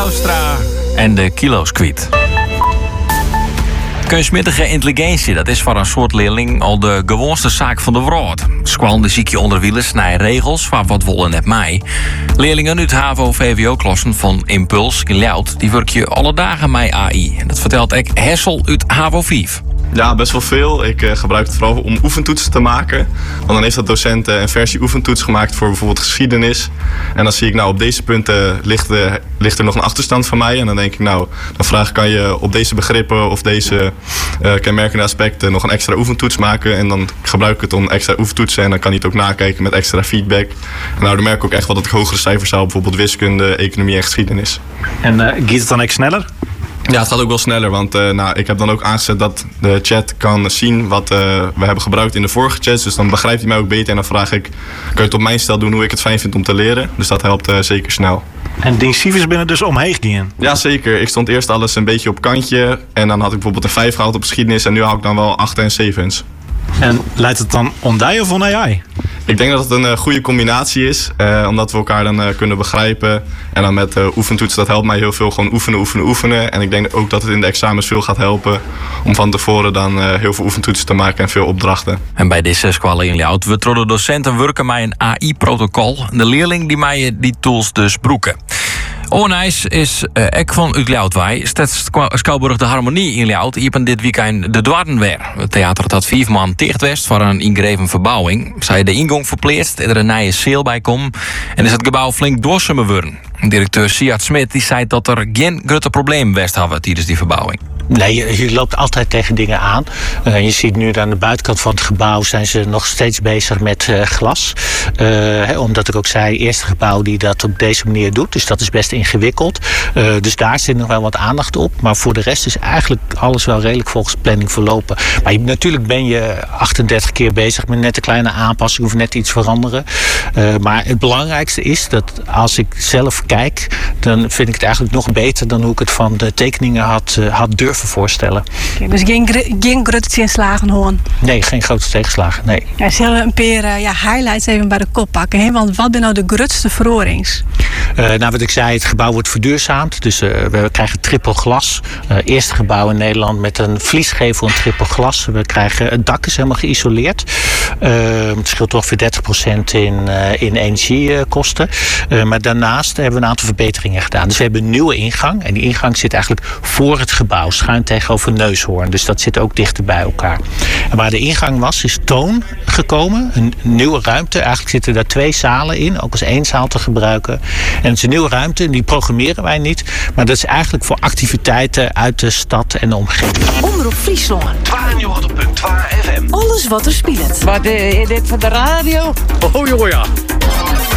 Joustra en de kilo's kwijt. Kunstmatige intelligentie, dat is voor een soort leerling al de gewoonste zaak van de wereld. Squal de ziekje onder wielen snijden regels van wat wollen net mij. Leerlingen uit HAVO-VWO-klassen van Impuls in Ljouwt, die werk je alle dagen met AI. En dat vertelt ik Hessel uit HAVO 5. Ja, best wel veel. Ik gebruik het vooral om oefentoetsen te maken. Want dan heeft dat docent een versie oefentoets gemaakt voor bijvoorbeeld geschiedenis. En dan zie ik, op deze punten ligt er nog een achterstand van mij. En dan denk ik, dan vraag ik, kan je op deze begrippen of deze kenmerkende aspecten nog een extra oefentoets maken. En dan gebruik ik het om extra oefentoetsen. En dan kan hij het ook nakijken met extra feedback. En dan merk ik ook echt wel dat ik hogere cijfers haal. Bijvoorbeeld wiskunde, economie en geschiedenis. En gaat het dan echt sneller? Ja, het gaat ook wel sneller, want ik heb dan ook aangezet dat de chat kan zien wat we hebben gebruikt in de vorige chats. Dus dan begrijpt hij mij ook beter en dan vraag ik, kan je het op mijn stijl doen hoe ik het fijn vind om te leren? Dus dat helpt zeker snel. En die cijfers binnen dus omheen gaan? Ja, zeker. Ik stond eerst alles een beetje op kantje en dan had ik bijvoorbeeld een 5 gehaald op geschiedenis en nu haal ik dan wel 8 en 7's. En leidt het dan on die of on AI? Ik denk dat het een goede combinatie is, omdat we elkaar dan kunnen begrijpen. En dan met oefentoetsen, dat helpt mij heel veel. Gewoon oefenen. En ik denk ook dat het in de examens veel gaat helpen om van tevoren dan heel veel oefentoetsen te maken en veel opdrachten. En bij deze squal in Ljouwt, we trokken docenten werken met een AI-protocol. De leerling die mij die tools dus broeken. Onijs is ek van uit Ljouwtwij. Schouwburg de Harmonie in Ljouwt iepen dit weekend de Dwarden weer. Het theater had 5 man dicht west voor een ingreven verbouwing. Zij de ingang verpleest, er een nieuwe seel bij komt en is het gebouw flink doorsummen worden. Directeur Siad Smit die zei dat er geen grote probleem west hadden tijdens die verbouwing. Nee, je loopt altijd tegen dingen aan. Je ziet nu aan de buitenkant van het gebouw zijn ze nog steeds bezig met glas. Omdat ik ook zei, eerste gebouw die dat op deze manier doet. Dus dat is best ingewikkeld. Dus daar zit nog wel wat aandacht op. Maar voor de rest is eigenlijk alles wel redelijk volgens planning verlopen. Maar natuurlijk ben je 38 keer bezig met net een kleine aanpassing of net iets veranderen. Maar het belangrijkste is dat als ik zelf kijk, dan vind ik het eigenlijk nog beter dan hoe ik het van de tekeningen had durven voorstellen. Okay, dus geen grote tegenslagen horen? Nee, geen grote tegenslagen, nee. Ja, zullen een paar highlights even bij de kop pakken. Hè? Want wat zijn nou de grootste verorings? Wat ik zei, het gebouw wordt verduurzaamd. Dus we krijgen triple glas. Eerste gebouw in Nederland met een vliesgevel en triple glas. We krijgen, het dak is helemaal geïsoleerd. Het scheelt ongeveer 30% in energiekosten. Maar daarnaast hebben we een aantal verbeteringen gedaan. Dus we hebben een nieuwe ingang. En die ingang zit eigenlijk voor het gebouw, schuin tegenover Neushoorn. Dus dat zit ook dichter bij elkaar. En waar de ingang was, is Toon gekomen. Een nieuwe ruimte. Eigenlijk zitten daar 2 zalen in, ook als 1 zaal te gebruiken. En het is een nieuwe ruimte en die programmeren wij niet. Maar dat is eigenlijk voor activiteiten uit de stad en de omgeving. Omroep Friesland. 92.2 FM. Alles wat er speelt. Wat is dit van de radio? Oh joh ja.